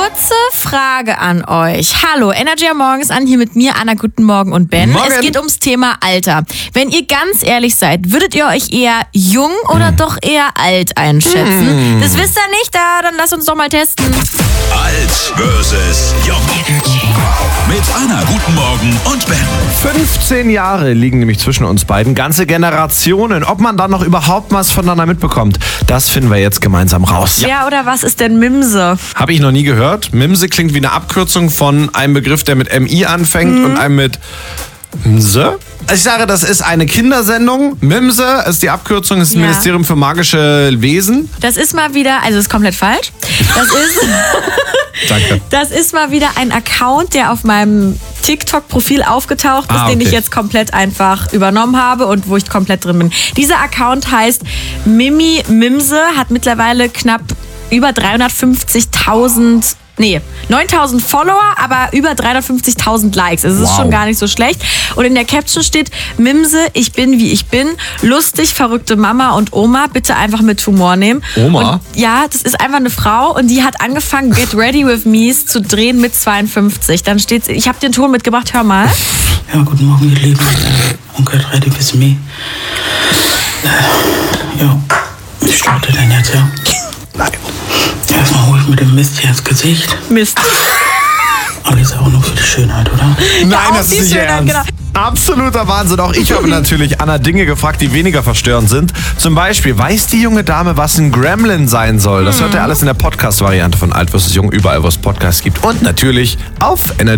Kurze Frage an euch. Hallo, Energy am Morgen ist an, hier mit mir, Anna, guten Morgen und Ben. Morgen. Es geht ums Thema Alter. Wenn ihr ganz ehrlich seid, würdet ihr euch eher jung oder doch eher alt einschätzen? Das wisst ihr nicht, dann lasst uns doch mal testen. Alt versus Jung. Mit Anna, guten Morgen und Ben. 15 Jahre liegen nämlich zwischen uns beiden. Ganze Generationen. Ob man dann noch überhaupt was voneinander mitbekommt, das finden wir jetzt gemeinsam raus. Ja, oder was ist denn Mimse? Habe ich noch nie gehört. Mimse klingt wie eine Abkürzung von einem Begriff, der mit MI anfängt und einem mit Mse. Ich sage, das ist eine Kindersendung. Mimse ist die Abkürzung, ist das Ministerium für magische Wesen. Das ist mal wieder, also ist komplett falsch. Danke. Das ist mal wieder ein Account, der auf meinem TikTok-Profil aufgetaucht ist, den ich jetzt komplett einfach übernommen habe und wo ich komplett drin bin. Dieser Account heißt Mimi Mimse, hat mittlerweile knapp über 9.000 Follower, aber über 350.000 Likes. Also es ist schon gar nicht so schlecht. Und in der Caption steht: Mimse, ich bin wie ich bin. Lustig, verrückte Mama und Oma. Bitte einfach mit Humor nehmen. Oma? Und ja, das ist einfach eine Frau und die hat angefangen, Get Ready With Me's zu drehen mit 52. Dann steht's, ich habe den Ton mitgebracht, hör mal. Ja, guten Morgen, ihr Lieben. Und Get Ready With Me. Ja, ich starte denn jetzt, ja? Nein. Erstmal hole ich mir den Mist hier ins Gesicht. Mist. Alles auch nur für die Schönheit, oder? Nein, auch das die ist nicht Schönheit, ernst. genau. Absoluter Wahnsinn. Auch ich habe natürlich Anna Dinge gefragt, die weniger verstörend sind. Zum Beispiel, weiß die junge Dame, was ein Gremlin sein soll? Das hört ihr alles in der Podcast-Variante von Alt vs. Jung, überall, wo es Podcasts gibt. Und natürlich auf Energy.